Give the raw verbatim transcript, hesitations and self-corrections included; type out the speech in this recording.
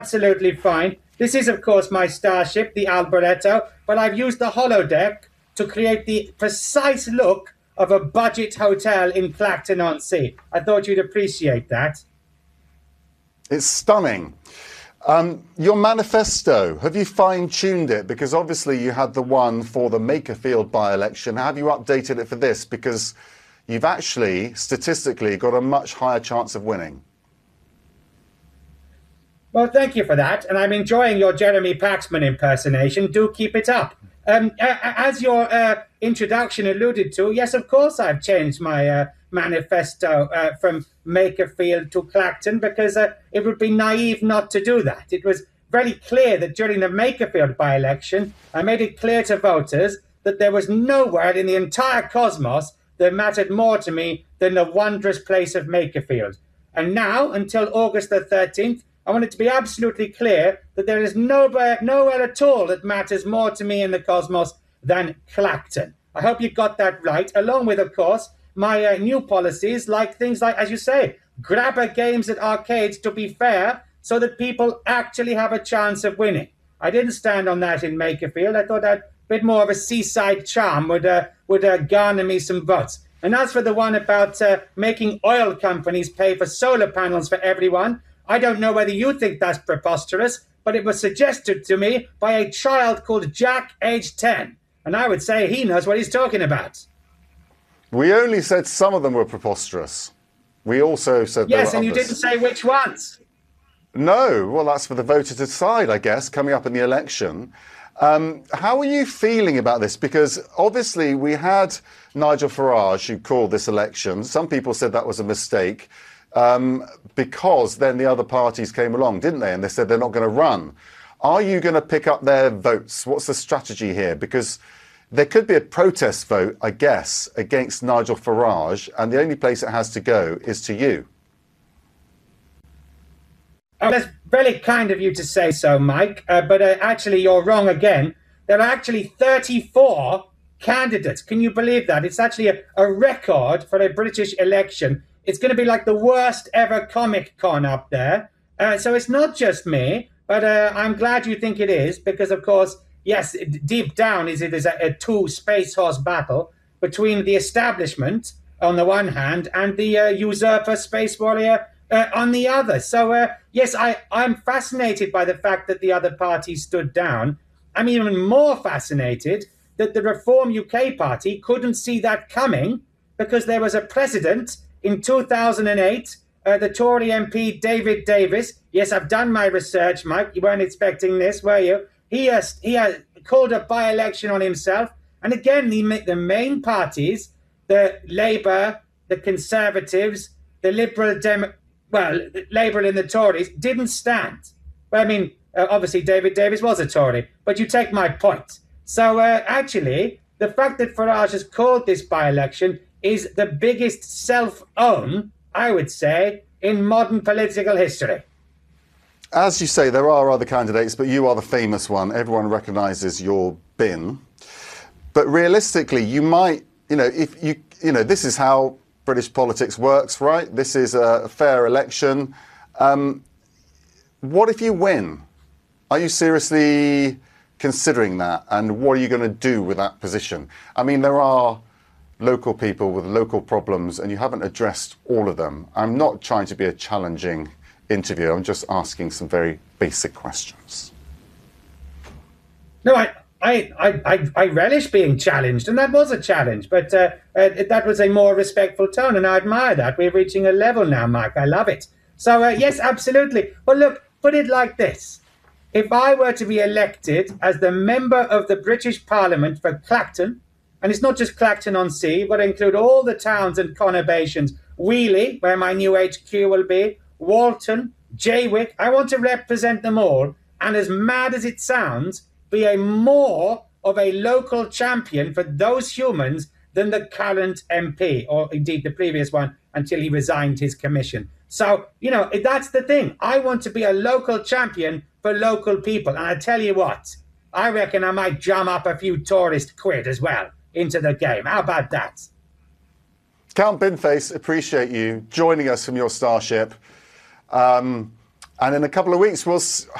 absolutely fine. This is, of course, my starship, the Alboreto, but I've used the holodeck to create the precise look of a budget hotel in Clacton-on-Sea. I thought you'd appreciate that. It's stunning. Um, your manifesto, have you fine-tuned it? Because obviously you had the one for the Makerfield by-election. Have you updated it for this? Because you've actually, statistically, got a much higher chance of winning. Well, thank you for that. And I'm enjoying your Jeremy Paxman impersonation. Do keep it up. Um, as your uh, introduction alluded to, yes, of course, I've changed my uh, manifesto uh, from Makerfield to Clacton because uh, it would be naive not to do that. It was very clear that during the Makerfield by-election, I made it clear to voters that there was nowhere in the entire cosmos that mattered more to me than the wondrous place of Makerfield. And now, until August the thirteenth, I want it to be absolutely clear that there is nowhere, nowhere at all that matters more to me in the cosmos than Clacton. I hope you got that right, along with, of course, my uh, new policies, like things like, as you say, grabber games at arcades to be fair, so that people actually have a chance of winning. I didn't stand on that in Makerfield. I thought that a bit more of a seaside charm would, uh, would uh, garner me some votes. And as for the one about uh, making oil companies pay for solar panels for everyone, I don't know whether you think that's preposterous, but it was suggested to me by a child called Jack, aged ten. And I would say he knows what he's talking about. We only said some of them were preposterous. We also said there were Yes, and you others. didn't say which ones. No, well, that's for the voter to decide, I guess, coming up in the election. Um, how are you feeling about this? Because obviously we had Nigel Farage who called this election. Some people said that was a mistake. Um, because then the other parties came along, didn't they? And they said they're not going to run. Are you going to pick up their votes? What's the strategy here? Because there could be a protest vote, I guess, against Nigel Farage, and the only place it has to go is to you. Oh, that's very kind of you to say so, Mike. Uh, but uh, actually, you're wrong again. There are actually thirty-four candidates. Can you believe that? It's actually a, a record for a British election. It's going to be like the worst ever Comic Con up there. Uh, so it's not just me, but uh, I'm glad you think it is, because, of course, yes, deep down is it is a, a two space horse battle between the establishment on the one hand and the uh, usurper space warrior uh, on the other. So, uh, yes, I, I'm fascinated by the fact that the other party stood down. I'm even more fascinated that the Reform U K party couldn't see that coming because there was a precedent in two thousand eight, uh, the Tory M P David Davis, yes, I've done my research, Mike, you weren't expecting this, were you? He has, he has called a by-election on himself. And again, the, the main parties, the Labour, the Conservatives, the Liberal, Dem well, Labour and the Tories, didn't stand. Well, I mean, uh, obviously David Davis was a Tory, but you take my point. So uh, actually, the fact that Farage has called this by-election is the biggest self-own, I would say, in modern political history. As you say, there are other candidates, but you are the famous one. Everyone recognises your bin. But realistically, you might, you know, if you, you know, this is how British politics works, right? This is a fair election. Um, what if you win? Are you seriously considering that? And what are you going to do with that position? I mean, there are local people with local problems, and you haven't addressed all of them. I'm not trying to be a challenging interview. I'm just asking some very basic questions. No, I, I, I, I relish being challenged, and that was a challenge, but uh, uh, that was a more respectful tone, and I admire that. We're reaching a level now, Mike. I love it. So, uh, yes, absolutely. Well, look, put it like this. If I were to be elected as the member of the British Parliament for Clacton, and it's not just Clacton-on-Sea, but include all the towns and conurbations, Wheelie, where my new H Q will be, Walton, Jaywick, I want to represent them all, and as mad as it sounds, be a more of a local champion for those humans than the current M P, or indeed the previous one, until he resigned his commission. So, you know, that's the thing. I want to be a local champion for local people. And I tell you what, I reckon I might drum up a few tourist quid as well into the game. How about that? Count Binface, appreciate you joining us from your starship. Um, And in a couple of weeks, we'll s-